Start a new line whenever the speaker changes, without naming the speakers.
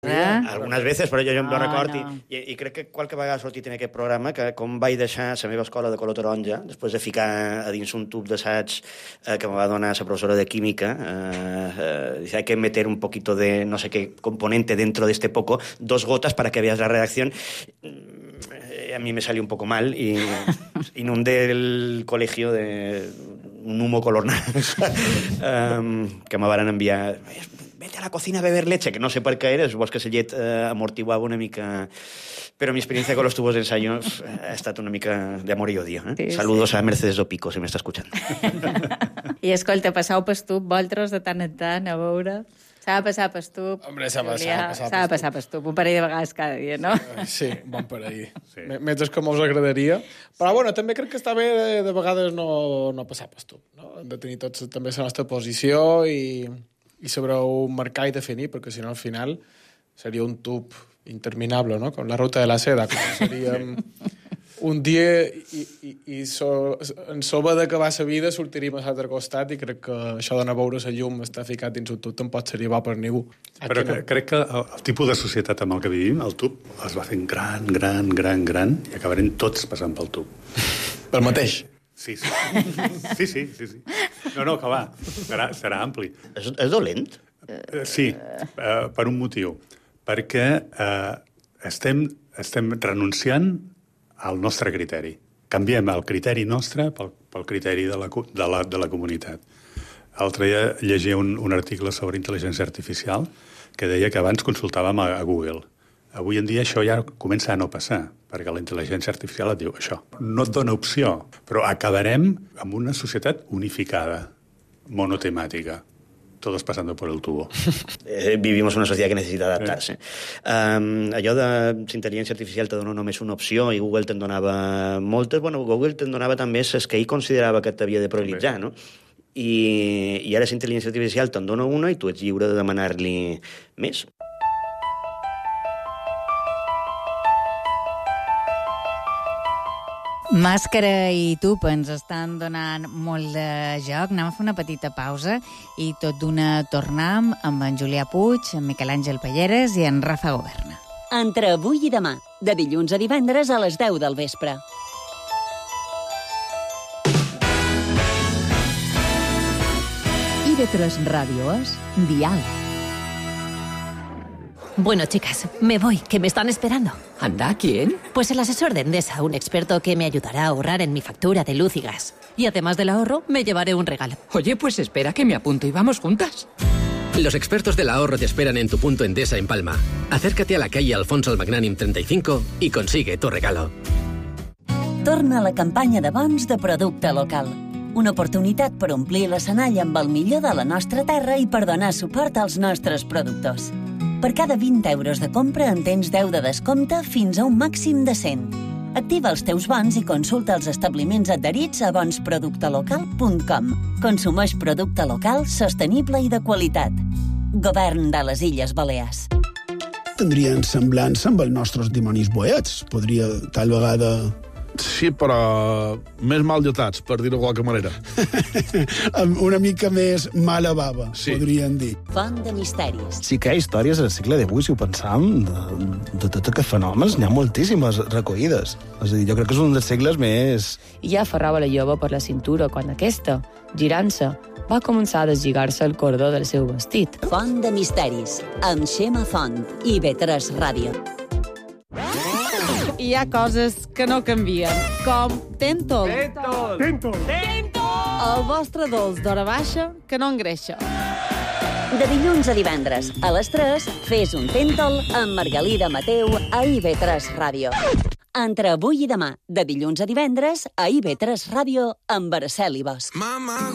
Algunes veces, però jo em record i crec que qualque vegada ha sortit en aquest programa que com vaig deixar la meva escola de color taronja després de ficar a dins un tub d'assaig que me va donar la professora de química, dice, hay que meter un poquito de no sé qué componente dentro de este poco, 2 gotas para que veas la reacción. A mí me salió un poco mal y inundé el colegio de un humo color naranja que me van enviar... Vete a la cocina a beber leche, que no sé per què era, suposo que la llet amortiguava una mica... Però mi experiencia con los tubos de ensayos ha estat una mica de amor y odio. Sí, saludos a Mercedes Opico, si m'està escuchant.
I escolta, passau pel tub, vosaltres de tant en tant, a veure... S'ha de passar pel tub.
Hombre, s'ha de
passar pel tub. Un parell de vegades cada dia, no?
Sí, bon parell. Sí. Més com us agradaria. Però, bueno, també crec que està bé de vegades no passar pel tub. No? Hem de tenir tots també la nostra posició i sabreu marcar i definir, perquè si no al final seria un tub interminable, no? Com la ruta de la seda. Seríem un dia i en soba d'acabar la vida sortiríem a l'altre costat i crec que això d'anar a veure la llum està ficat dins un tub tampoc seria bo per ningú.
Però crec que el tipus de societat amb el que vivim, el tub es va fent gran i acabarem tots passant pel tub.
Pel mateix?
Sí. No, que va, serà ampli.
És dolent?
Sí, per un motiu. Perquè estem renunciant al nostre criteri. Canviem el criteri nostre pel criteri de la comunitat. L'altre dia llegia un article sobre intel·ligència artificial que deia que abans consultàvem a Google. Avui en dia això ja comença a no passar, perquè la intel·ligència artificial et diu això. No et dona opció, però acabarem amb una societat unificada, monotemàtica, todos pasando por el tubo.
Vivimos una sociedad que necesita adaptarse. Allò de l'intel·ligència artificial te dona només una opció i Google te'n donava moltes. Bueno, Google te'n donava també les que ell considerava que t'havia de prioritzar, no? I ara la intel·ligència artificial te'n dona una i tu ets lliure de demanar-li més.
Màscara i tub ens estan donant molt de joc. Anem a fer una petita pausa i tot d'una tornam amb en Julià Puig, en Miquel Àngel Palleres i en Rafa Governa.
Entre avui i demà, de dilluns a divendres a les 10 del vespre.
IB3 Radio es Dial.
Bueno, chicas, me voy, que me están esperando.
¿Anda? ¿Quién?
Pues el asesor de Endesa, un experto que me ayudará a ahorrar en mi factura de luz y gas. Y además del ahorro, me llevaré un regalo.
Oye, pues espera que me apunto y vamos juntas.
Los expertos del ahorro te esperan en tu punto Endesa en Palma. Acércate a la calle Alfonso el Magnànim 35 y consigue tu regalo.
Torna la campanya de bons de producte local. Una oportunitat per omplir l'escenari amb el millor de la nostra terra i per donar suport als nostres productors. Per cada 20 euros de compra en tens 10 de descompte fins a un màxim de 100. Activa els teus bons i consulta els establiments adherits a bonsproductelocal.com. Consumeix producte local, sostenible i de qualitat. Govern de les Illes Balears.
Tindrien semblança amb els nostres dimonis boets. Podria, tal vegada...
Sí, però més mal dotats, per dir-ho de qualque manera.
Una mica més mala bava, sí. Podríem dir.
Font de misteris.
Sí que hi ha històries al segle XVIII, si ho pensam, de tots aquests fenòmens, n'hi ha moltíssimes recollides. És a dir, jo crec que és un dels segles més...
I ja aferrava la jove per la cintura quan aquesta, girant-se, va començar a deslligar-se el cordó del seu vestit.
Font de misteris, amb Xema Font i IB3 Ràdio.
Hi ha coses que no canvien, com Tentol.
Tentol!
El vostre dolç d'hora baixa que no engreixa.
De dilluns a divendres, a les 3, fes un Tentol amb Margalida Mateu a IB3 Ràdio. Entre avui i demà, de dilluns a divendres, a IB3 Ràdio amb Araceli Bosch.